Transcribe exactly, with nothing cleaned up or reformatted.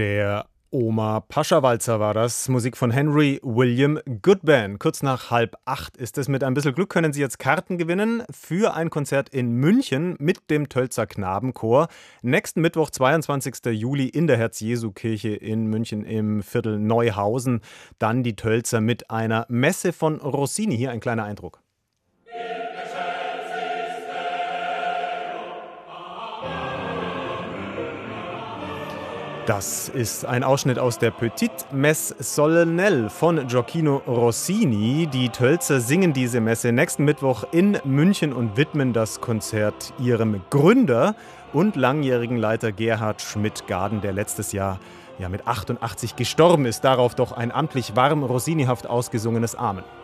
Der Oma Pascha-Walzer war das, Musik von Henry William Goodman. Kurz nach halb acht ist es. Mit ein bisschen Glück können Sie jetzt Karten gewinnen für ein Konzert in München mit dem Tölzer Knabenchor. Nächsten Mittwoch, zweiundzwanzigsten Juli in der Herz-Jesu-Kirche in München im Viertel Neuhausen. Dann die Tölzer mit einer Messe von Rossini. Hier ein kleiner Eindruck. Das ist ein Ausschnitt aus der Petite Messe Solennelle von Gioacchino Rossini. Die Tölzer singen diese Messe nächsten Mittwoch in München und widmen das Konzert ihrem Gründer und langjährigen Leiter Gerhard Schmidt-Gaden, der letztes Jahr ja, mit achtundachtzig gestorben ist. Darauf doch ein amtlich warm Rossinihaft ausgesungenes Amen.